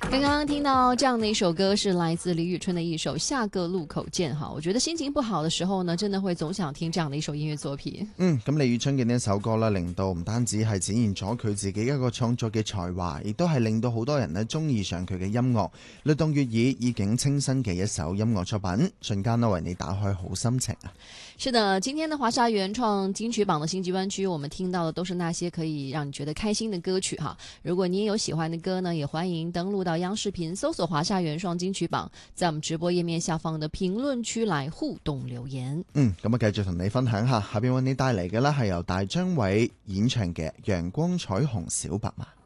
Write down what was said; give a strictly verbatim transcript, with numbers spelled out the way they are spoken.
刚刚聽到這樣的一首歌是來自李宇春的一首《下個路口見》哈，我覺得心情不好的時候呢，真的會總想聽這樣的一首音樂作品。 嗯，咁李宇春嘅呢一首歌呢，令到唔單止係展現咗佢自己一個創作嘅才華，亦都係令到好多人呢中意上佢嘅音樂。律動粵語意境清新嘅一首音樂作品，瞬間呢為你打開好心情啊！ 是的，今天的華莎原創金曲榜的星級灣區，我們聽到的都是那些可以讓你覺得開心的歌曲哈。如果你也有喜歡的歌呢，也歡迎登錄到央視頻搜索華莎原創金曲榜，在我們直播頁面下方的評論區來互動留言。 嗯，咁啊繼續同你分享下，下邊為你帶嚟嘅呢係由大張偉演唱嘅《陽光彩虹小白馬》。